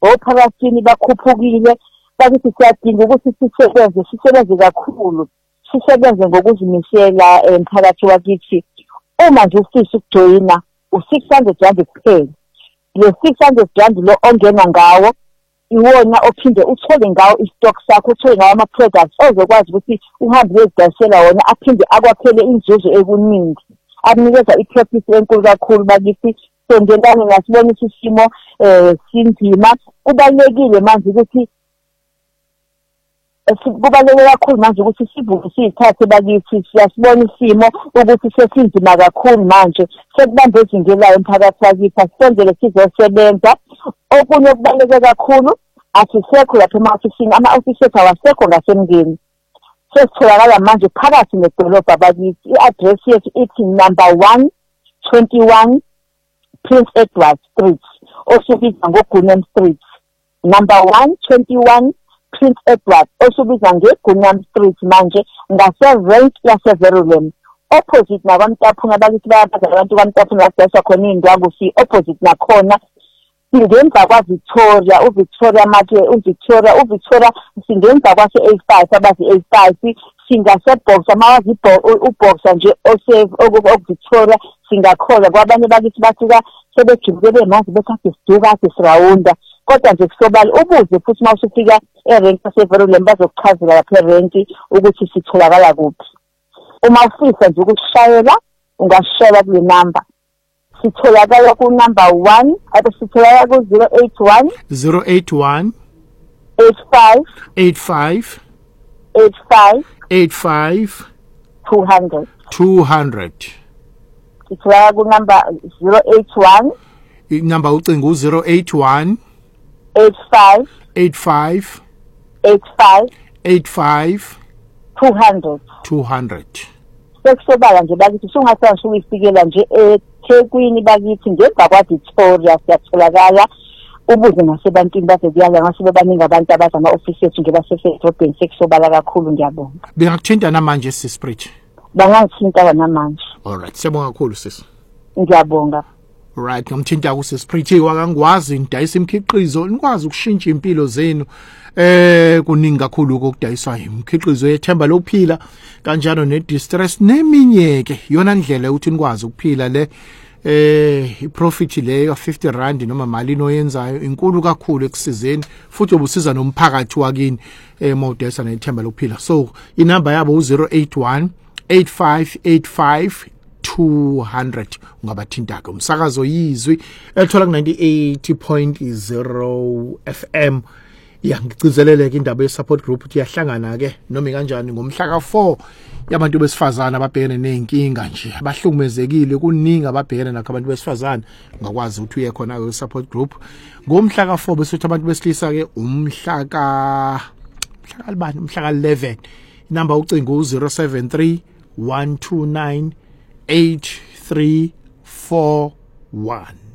ophakathini bakhuphukile bakithi siyadinga ukuthi sisebenze kakhulu sisebenze ngokuzimisela emphakathi wakithi uma nje ufisa ukujoyina u600 kuphela le 600 lo ongena ngawo iwona ophinde uthole ngawo istock sakho uthole ngawo ama products ozokwazi ukuthi uhambe uyodayisela wona aphinde akwaphele inzuzo ekuningi akunikeza iprofit enkulu kakhulu bakithi sondelane ngasibona isimo sinzima kubalekile manje ukuthi kubalekile kakhulu manje ukuthi sivuke sithathe bakithi siyasibona isimo ukuthi sesinzima kakhulu manje sekubambe ezingelayo emphakathi wakithi asenzele sizosebenza okunye okubaleke kakhulu asisekho lapha ema-ofisini ama-ofisi ethu awasekho ngasemngeni sesitholakala manje phakathi nedolobha bakithi i-address yethu ithi number 121 Prince Edward Street osubiza ngoGunam Street number 121 Prince Edward osubiza ngeGunam Street manje ngase-rank yaseVerulam opposite nakwaMtaphuna bakithi bayabaza abantu kwaMtaphuna ladayiswa khona iy'ndwangu opposite nakhona singenza kwaVictoria uVictoria Market uVictoria singenza kwase-A5 abazi A5 singaseboxa mawazi uboxa nje okuVictoria singakhola kwabanye bakithi basuka sebejubukele manje bekade siduka sirawunda kodwa nje kusobala ubuze futhi mawusufika erenki yaseVerulam bazokuchazela lapha erenki ukuthi sitholakala kuphi uma ufisa nje ukushayela ungashayela kule number sitholakala ku number 1 sitholakala ku 081 85 200 sitholakala ku number 081 number ucingo 081 85 200 sekusobala nje bakithi sungasashi uyifikela nje eThekwini bakithi ngemva kwaVictoria siyatholakala ubuze nasebantwini bazekuyala ngase bebaningi abantu abaza ama-ofisi ethu nje basesedrobheni sekusobala kakhulu ngiyabonga bengakuthinta namanje sispreach bangangithinta namanje alright siyabonga kakhulu sis ngiyabonga right ngomthinta kusispreach wakangwazi ngidayisa imikhiqizo nikwazi ukushintsha impilo zenu kuningi kakhulu ukudayiswa imikhiqizo yethemba lokuphila kanjalo ne-distress neminyeke yona ndlela ukuthi nikwazi ukuphila le iprofit leyo 50 rand noma malini oyenzayo inkulu kakhulu ekusizeni futhi obusiza nomphakathi wakini mawudayisa nethemba lokuphila so inamba yabo u081 8585 200 ungabathinta ke umsakazo yizwi elithola ku 98.0 FM ngigcizeleleke indaba ye-support group ukuthi yahlangana ke noma kanjani ngomhla ka4 yabantu besifazana ababhekene nenkinga nje abahlukumezekile kuningi ababhekene nakho abantu besifazana ngakwazi ukuthi uye khona ke support group ngomhla ka4 bese abantu besilisa ke umhla ka11 inamba ucingo u073 129 8341